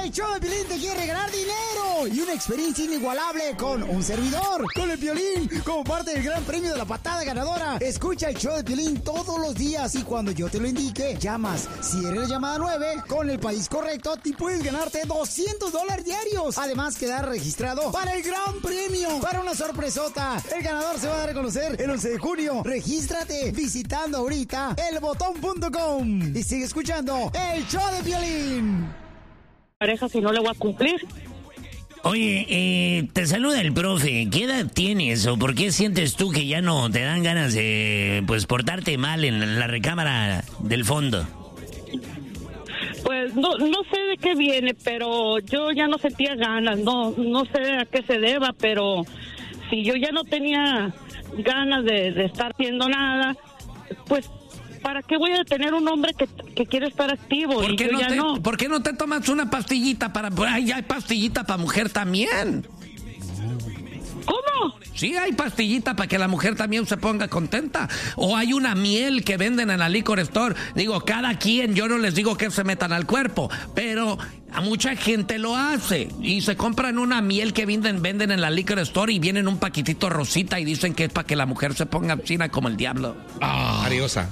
El show de Piolín te quiere regalar dinero y una experiencia inigualable con un servidor, con el Piolín, como parte del gran premio de la patada ganadora. Escucha el show de Piolín todos los días y cuando yo te lo indique, llamas. Si eres la llamada 9, con el país correcto, te puedes ganarte $200 diarios. Además, quedar registrado para el gran premio, para una sorpresota. El ganador se va a dar a conocer el 11 de junio. Regístrate visitando ahorita elbotón.com y sigue escuchando el show de Piolín. Pareja, si no le voy a cumplir. Oye, te saluda el profe. ¿Qué edad tienes o por qué sientes tú que ya no te dan ganas de, pues, portarte mal en la recámara del fondo? Pues no sé de qué viene, pero yo ya no sentía ganas, no sé a qué se deba, pero si yo ya no tenía ganas de estar haciendo nada, pues ¿para qué voy a tener un hombre que quiere estar activo? ¿Por qué no te tomas una pastillita para... Ay, hay pastillita para mujer también. ¿Cómo? Sí, hay pastillita para que la mujer también se ponga contenta. O hay una miel que venden en la liquor store. Digo, cada quien, yo no les digo que se metan al cuerpo, pero a mucha gente lo hace. Y se compran una miel que venden en la liquor store y viene en un paquetito rosita y dicen que es para que la mujer se ponga china como el diablo. Jariosa.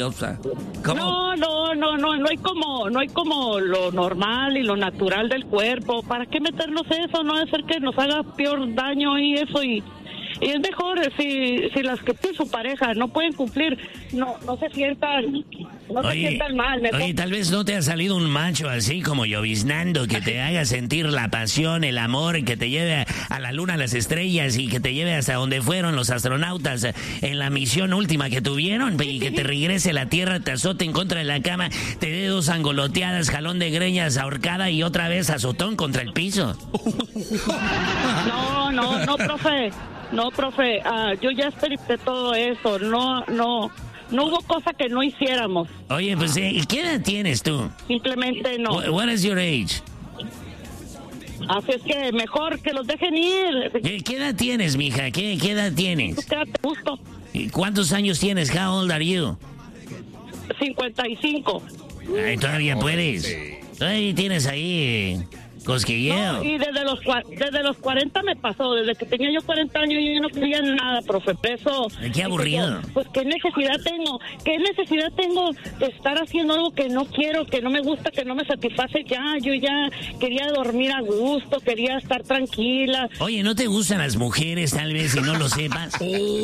¿Cómo? No hay como lo normal y lo natural del cuerpo. ¿Para qué meternos eso? No debe ser que nos haga peor daño y eso y es mejor si las que tiene su pareja no pueden cumplir, no se sientan mal. Mejor. Oye, tal vez no te ha salido un macho así como lloviznando que te haga sentir la pasión, el amor, que te lleve a la luna, a las estrellas y que te lleve hasta donde fueron los astronautas en la misión última que tuvieron y que te regrese a la Tierra, te azote en contra de la cama, te dé 2 angoloteadas, jalón de greñas, ahorcada y otra vez azotón contra el piso. No, profe. No, profe, yo ya experimenté todo eso. No hubo cosa que no hiciéramos. Oye, pues, ¿qué edad tienes tú? Simplemente no. What is your age? Así es que mejor que los dejen ir. ¿Qué edad tienes, mija? ¿Qué edad tienes? Quédate justo. ¿Cuántos años tienes? How old are you? 55. Ay, todavía puedes. Todavía tienes ahí... cosquilleo. No, y desde los 40 me pasó, desde que tenía yo 40 años yo no quería nada, profe, eso... Qué aburrido. Pues qué necesidad tengo de estar haciendo algo que no quiero, que no me gusta, que no me satisface yo ya quería dormir a gusto, quería estar tranquila. Oye, ¿no te gustan las mujeres tal vez y no lo sepas?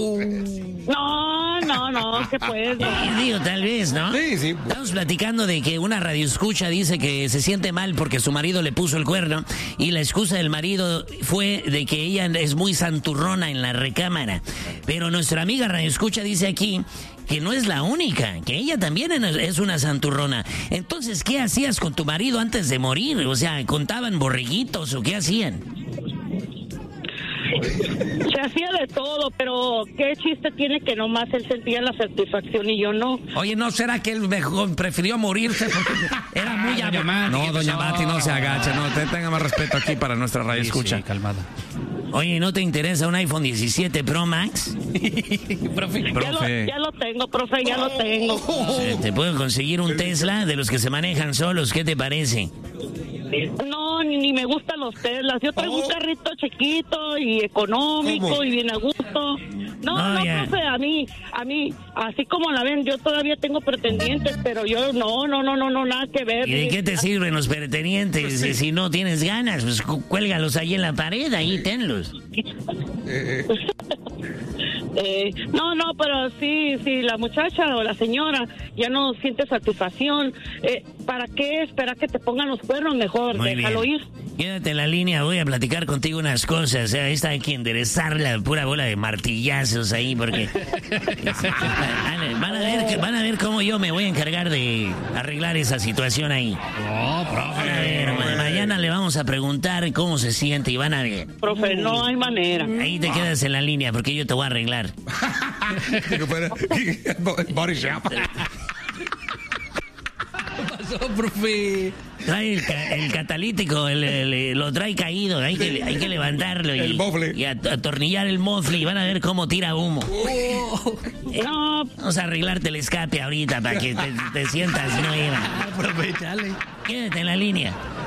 No, que pues... Digo, tal vez, ¿no? Sí. Estamos platicando de que una radioescucha dice que se siente mal porque su marido le puso el cuerno y la excusa del marido fue de que ella es muy santurrona en la recámara. Pero nuestra amiga radioescucha dice aquí que no es la única, que ella también es una santurrona. Entonces, ¿qué hacías con tu marido antes de morir? O sea, ¿contaban borreguitos o qué hacían? Se hacía de todo, pero ¿qué chiste tiene que nomás él sentía la satisfacción y yo no? Oye, ¿no será que él mejor prefirió morirse porque era muy amable? No, doña Mati, no se agache, no, tenga más respeto aquí para nuestra radio escucha. Sí, calmada. Oye, ¿no te interesa un iPhone 17 Pro Max? Profe. Ya lo tengo, profe, ya lo tengo. ¿Te puedo conseguir un Tesla de los que se manejan solos? ¿Qué te parece? No, ni me gustan los Teslas. Yo traigo un carrito chiquito y económico y bien a gusto. No, profe, a mí, así como la ven, yo todavía tengo pretendientes, pero yo no, nada que ver. ¿Y de qué te sirven los pretendientes? Si no tienes ganas, pues cuélgalos ahí en la pared, ahí tenlos. No, pero sí, la muchacha o la señora ya no siente satisfacción. ¿Para qué esperar que te pongan los cuernos? Mejor déjalo ir. Quédate en la línea, voy a platicar contigo unas cosas. Esta hay que enderezar la pura bola de martillazos ahí, porque van a ver cómo yo me voy a encargar de arreglar esa situación ahí. Profe. A ver, mañana le vamos a preguntar cómo se siente y van a ver. Profe, no hay manera. Ahí te quedas en la línea porque yo te voy a arreglar. Body shop. ¿Qué pasó, profe? Trae el catalítico, lo trae caído, hay que levantarlo El mofle. y atornillar el mofle y van a ver cómo tira humo. No, Vamos a arreglarte el escape ahorita para que te sientas nueva. Aprovechale. Quédate en la línea.